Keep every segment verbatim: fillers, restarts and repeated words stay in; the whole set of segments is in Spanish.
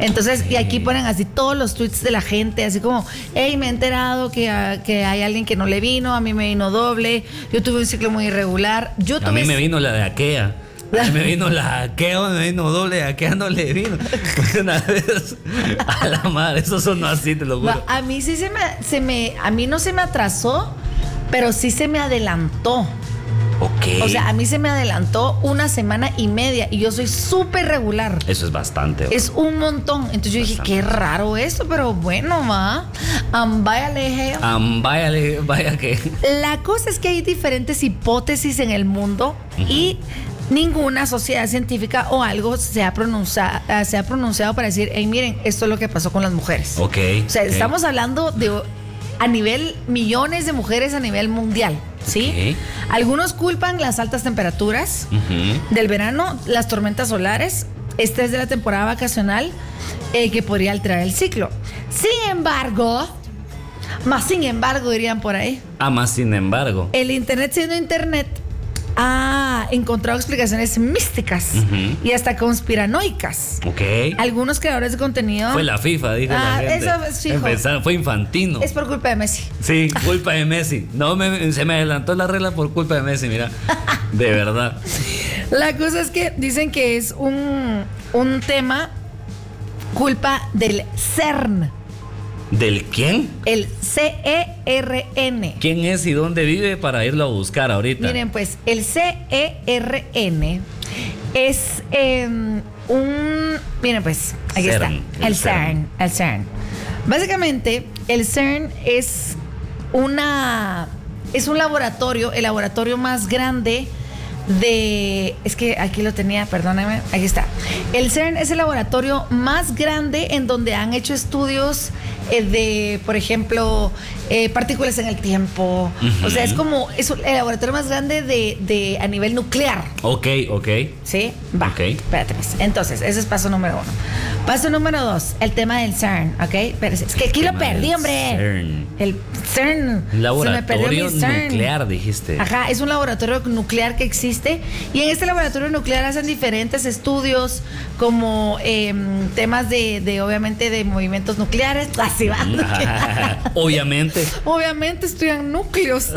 Entonces, y aquí ponen así todos los tweets de la gente, así como, hey, me he enterado que, uh, que hay alguien que no le vino, a mí me vino doble, yo tuve un ciclo muy irregular. Yo tuve a mí me vino la de Akea. A mí me vino la Akea, me vino doble, Akea no le vino. Una vez, a la madre, eso sonó así, te lo juro. No, a mí sí se me, se me, a mí no se me atrasó, pero sí se me adelantó. Ok. O sea, a mí se me adelantó una semana y media y yo soy súper regular. Eso es bastante. Es un montón. Entonces yo dije, qué raro esto, pero bueno, va. Um, váyale. Um, váyale, vaya que. La cosa es que hay diferentes hipótesis en el mundo uh-huh. y ninguna sociedad científica o algo se ha pronunciado, se ha pronunciado para decir, hey, miren, esto es lo que pasó con las mujeres. Ok. O sea, okay. estamos hablando de a nivel millones de mujeres a nivel mundial. ¿Sí? Okay. Algunos culpan las altas temperaturas uh-huh. del verano, las tormentas solares, estrés de la temporada vacacional, eh, que podría alterar el ciclo. Sin embargo, más sin embargo, dirían por ahí. Ah, más sin embargo. El internet siendo internet ha encontrado explicaciones místicas uh-huh. y hasta conspiranoicas. Ok. Algunos creadores de contenido. Fue la FIFA, dijo ah, la gente. Eso es fijo. Empezar, fue Infantino. Es por culpa de Messi. Sí, culpa de Messi. No, me, se me adelantó la regla por culpa de Messi, mira. De verdad. La cosa es que dicen que es un, un tema culpa del CERN. ¿Del quién? El C E R N. ¿Quién es y dónde vive para irlo a buscar ahorita? Miren, pues el C E R N es eh, un... Miren, pues aquí CERN, está. el El CERN, CERN. El CERN. Básicamente, el CERN es una... Es un laboratorio, el laboratorio más grande de... Es que aquí lo tenía, perdóname, aquí está. El CERN es el laboratorio más grande en donde han hecho estudios eh, de, por ejemplo, eh, partículas en el tiempo. Uh-huh. O sea, es como es el laboratorio más grande de, de a nivel nuclear. Ok, ok. ¿Sí? Va. Okay. Espérate, pues. Entonces, ese es paso número uno. Paso número dos, el tema del CERN, ¿ok? Espérate, es que aquí lo perdí, hombre. CERN. El CERN. Un laboratorio Se me perdió mi CERN. nuclear, dijiste. Ajá, es un laboratorio nuclear que existe y en este laboratorio nuclear hacen diferentes estudios como eh, temas de, de, obviamente, de movimientos nucleares. Así va. Obviamente. Obviamente estudian núcleos.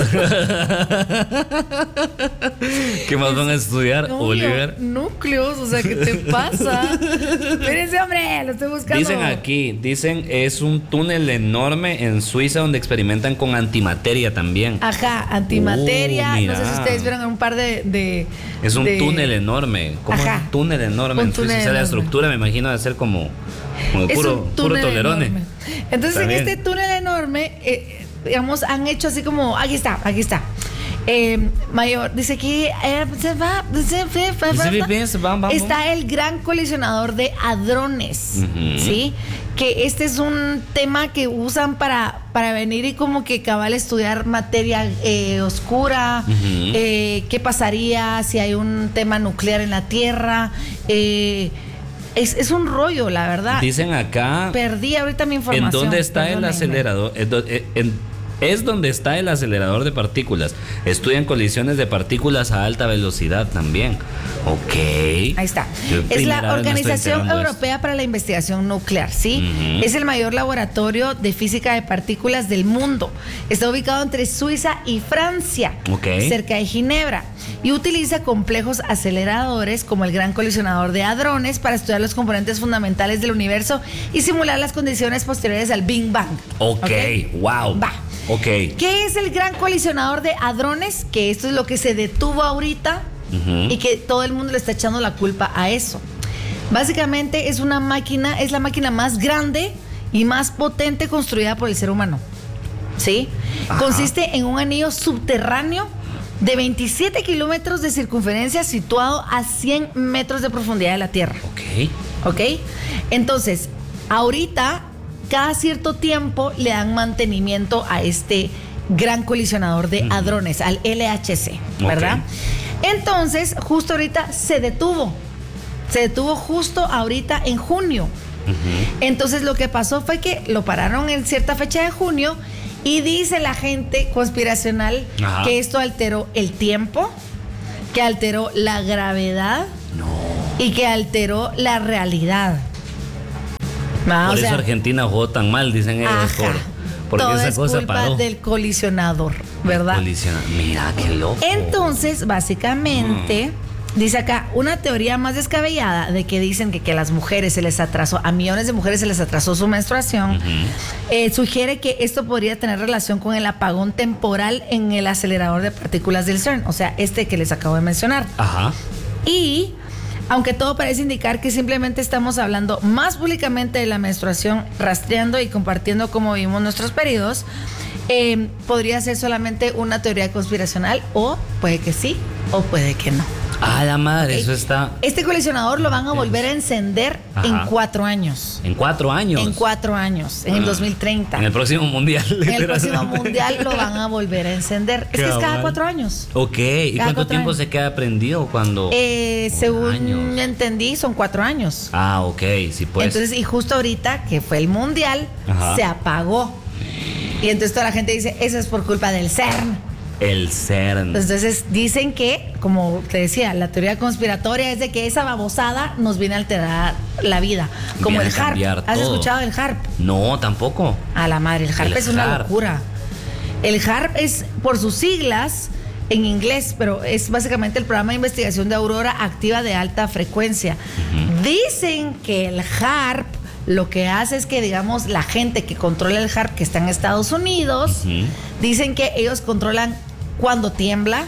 ¿Qué más van a estudiar, no, Oliver? Núcleos, o sea, ¿qué te pasa? Espérense, hombre, lo estoy buscando. Dicen aquí, dicen es un túnel enorme en Suiza donde experimentan con antimateria también. Ajá, antimateria. Uh, no sé si ustedes vieron un par de... de es un de... túnel enorme. ¿Cómo Ajá. un túnel enorme un en Suiza? túnel O sea, la enorme. estructura me imagino de ser como, como de Es puro, un puro túnel tolerone. enorme. Entonces, También. en este túnel enorme, eh, digamos, han hecho así como, aquí está, aquí está. Eh, mayor, dice aquí, eh, está el gran colisionador de hadrones, uh-huh. ¿sí? Que este es un tema que usan para, para venir y como que cabal estudiar materia eh, oscura, uh-huh. eh, qué pasaría si hay un tema nuclear en la Tierra, eh, Es, es un rollo, la verdad. Dicen acá. Perdí ahorita mi información. ¿En dónde está Perdónenme. el acelerador? En, en, es donde está el acelerador de partículas. Estudian colisiones de partículas a alta velocidad también. Ok. Ahí está. Es la Organización Europea esto. para la Investigación Nuclear, ¿sí? Uh-huh. Es el mayor laboratorio de física de partículas del mundo. Está ubicado entre Suiza y Francia, okay. cerca de Ginebra. Y utiliza complejos aceleradores como el Gran Colisionador de Hadrones para estudiar los componentes fundamentales del universo y simular las condiciones posteriores al Big Bang. Ok, okay. Wow. Va. Okay. ¿Qué es el Gran Colisionador de Hadrones? Que esto es lo que se detuvo ahorita uh-huh. y que todo el mundo le está echando la culpa a eso. Básicamente es una máquina, es la máquina más grande y más potente construida por el ser humano. ¿Sí? Ajá. Consiste en un anillo subterráneo de veintisiete kilómetros de circunferencia situado a cien metros de profundidad de la Tierra. Ok. Ok. Entonces, ahorita, cada cierto tiempo le dan mantenimiento a este gran colisionador de uh-huh. hadrones, al L H C, ¿verdad? Okay. Entonces, justo ahorita se detuvo. Se detuvo justo ahorita en junio. Uh-huh. Entonces, lo que pasó fue que lo pararon en cierta fecha de junio. Y dice la gente conspiracional Ajá. que esto alteró el tiempo, que alteró la gravedad no. y que alteró la realidad. Ah, por o eso sea, Argentina jugó tan mal, dicen ellos. ajá, Por, porque todo esa es cosa culpa paró. del colisionador, ¿verdad? Colisiona. Mira, qué loco. Entonces, básicamente, mm. dice acá, una teoría más descabellada de que dicen que, que a las mujeres se les atrasó, a millones de mujeres se les atrasó su menstruación, uh-huh. eh, sugiere que esto podría tener relación con el apagón temporal en el acelerador de partículas del CERN, o sea, este que les acabo de mencionar. Ajá. Y aunque todo parece indicar que simplemente estamos hablando más públicamente de la menstruación, rastreando y compartiendo cómo vivimos nuestros periodos, eh, podría ser solamente una teoría conspiracional, o puede que sí, o puede que no. Ah, la madre, okay. Eso está... Este colisionador lo van a volver a encender Ajá. en cuatro años. ¿En cuatro años? En cuatro años, en ah. el dos mil treinta. En el próximo mundial. En el próximo mundial lo van a volver a encender. Es que es cada cuatro años. Ok, ¿y cada cuánto tiempo años. se queda prendido cuando...? Eh, según años. entendí, son cuatro años. Ah, ok, sí pues. Entonces, y justo ahorita, que fue el mundial, Ajá. se apagó. Y entonces toda la gente dice, eso es por culpa del CERN. El CERN. Entonces dicen que, como te decía, la teoría conspiratoria es de que esa babosada nos viene a alterar la vida. Como el HAARP. ¿Has escuchado el HAARP? No, tampoco. A la madre, el HAARP el es una HAARP. locura. El HAARP es, por sus siglas, en inglés, pero es básicamente el programa de investigación de aurora activa de alta frecuencia. Uh-huh. Dicen que el HAARP lo que hace es que, digamos, la gente que controla el HAARP, que está en Estados Unidos, uh-huh. dicen que ellos controlan cuando tiembla,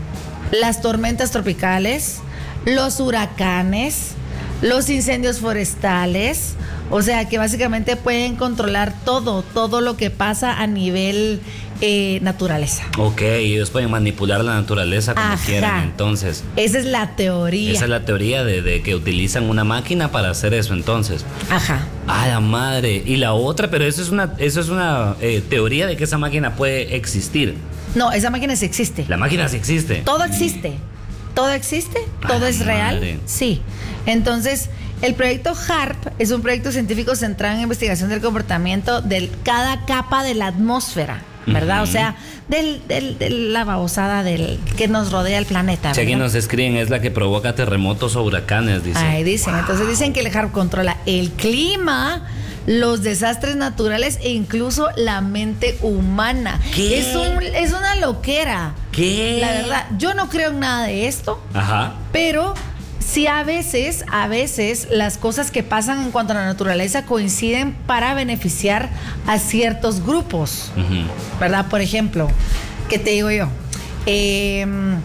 las tormentas tropicales, los huracanes, los incendios forestales, o sea que básicamente pueden controlar todo, todo lo que pasa a nivel eh, naturaleza. Ok, ellos pueden manipular la naturaleza como Ajá. quieran, entonces. Esa es la teoría. Esa es la teoría de, de que utilizan una máquina para hacer eso, entonces. Ajá. Ah, la madre. Y la otra, pero eso es una, eso es una eh, teoría de que esa máquina puede existir. No, esa máquina sí existe. La máquina sí existe. Todo existe. Todo existe. Todo ah, es real. Madre. Sí. Entonces, el proyecto HAARP es un proyecto científico centrado en investigación del comportamiento de cada capa de la atmósfera, ¿verdad? Uh-huh. O sea, del, del, de la babosada del que nos rodea el planeta. Si aquí nos escriben, es la que provoca terremotos o huracanes, dicen. Ahí dicen. Wow. Entonces dicen que el HAARP controla el clima, los desastres naturales e incluso la mente humana. ¿Qué? Es, un, es una loquera. ¿Qué? La verdad, yo no creo en nada de esto. Ajá. Pero sí, a veces, a veces las cosas que pasan en cuanto a la naturaleza coinciden para beneficiar a ciertos grupos. Uh-huh. ¿Verdad? Por ejemplo, ¿qué te digo yo? Eh,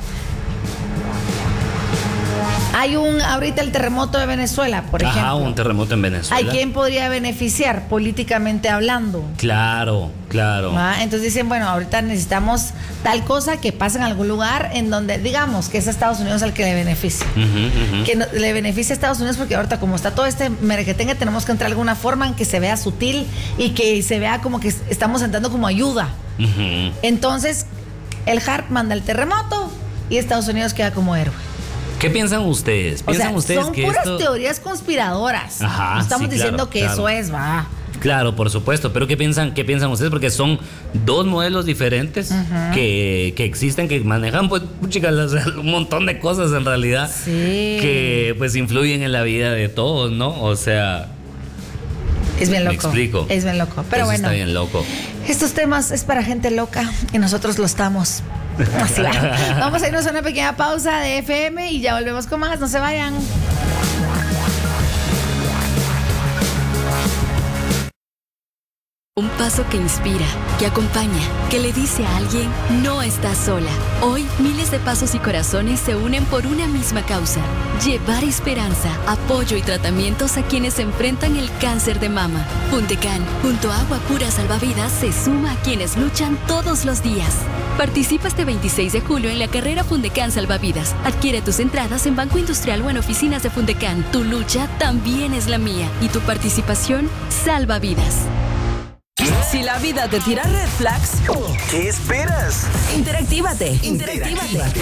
Hay un, ahorita el terremoto de Venezuela, por Ajá, ejemplo. un terremoto en Venezuela. ¿A quién podría beneficiar políticamente hablando? Claro, claro. ¿Ah? Entonces dicen, bueno, ahorita necesitamos tal cosa que pase en algún lugar en donde, digamos, que es a Estados Unidos al que le beneficie. Uh-huh, uh-huh. Que no, le beneficie a Estados Unidos porque ahorita como está todo este merequetengue, tenemos que entrar de alguna forma en que se vea sutil y que se vea como que estamos entrando como ayuda. Uh-huh. Entonces, el HAARP manda el terremoto y Estados Unidos queda como héroe. ¿Qué piensan ustedes? ¿Piensan o sea, ustedes son que puras esto... teorías conspiradoras. Ajá, no estamos sí, diciendo claro, que claro. eso es, va. Claro, por supuesto, pero ¿qué piensan, qué piensan ustedes? Porque son dos modelos diferentes uh-huh. que, que existen, que manejan pues chicas, un montón de cosas en realidad sí. que pues influyen en la vida de todos, ¿no? O sea... Es bien loco. Me explico. Es bien loco. Pero Eso bueno, está bien loco. Estos temas es para gente loca y nosotros lo estamos. Así va. Vamos a irnos a una pequeña pausa de F M y ya volvemos con más. No se vayan. Un paso que inspira, que acompaña, que le dice a alguien, no estás sola. Hoy, miles de pasos y corazones se unen por una misma causa. Llevar esperanza, apoyo y tratamientos a quienes enfrentan el cáncer de mama. Fundecan, junto a Agua Pura Salvavidas, se suma a quienes luchan todos los días. Participa este veintiséis de julio en la carrera Fundecan Salvavidas. Adquiere tus entradas en Banco Industrial o en oficinas de Fundecan. Tu lucha también es la mía y tu participación salva vidas. Si la vida te tira red flags, ¿qué esperas? Interactívate. Interactívate.